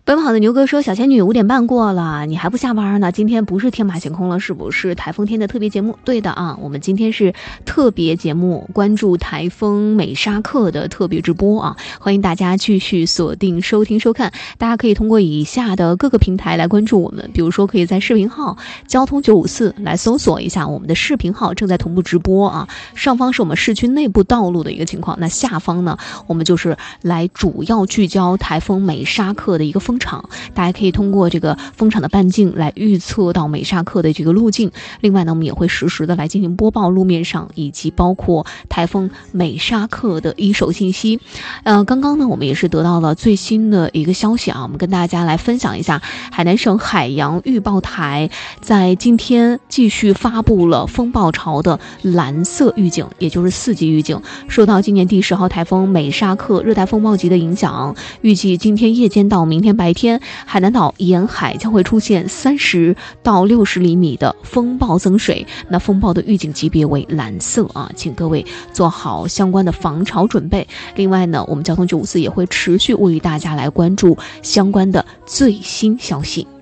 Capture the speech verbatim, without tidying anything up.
奔跑的牛哥说，小仙女五点半过了，你还不下班呢？今天不是天马行空了，是不是台风天的特别节目？对的啊，我们今天是特别节目，关注台风美沙克的特别直播啊，欢迎大家继续锁定收听收看。大家可以通过以下的各个平台来关注我们，比如说可以在视频号交通九五四来搜索一下我们的视频号，正在同步直播啊。上方是我们市区内部道路的一个情况，那下方呢，我们就是来主要聚焦台风美沙克的一个风场，大家可以通过这个风场的半径来预测到美沙克的这个路径。另外呢，我们也会实时的来进行播报路面上以及包括台风美沙克的一手信息。呃，刚刚呢，我们也是得到了最新的一个消息啊，我们跟大家来分享一下，海南省海洋预报台在今天继续发布了风暴潮的蓝色预警，也就是四级预警。受到今年第十号台风美沙克热带风暴级的影响，预计今天夜间到明天白天，海南岛沿海将会出现三十到六十厘米的风暴增水，那风暴的预警级别为蓝色啊，请各位做好相关的防潮准备。另外呢，我们交通九五四也会持续为大家来关注相关的最新消息。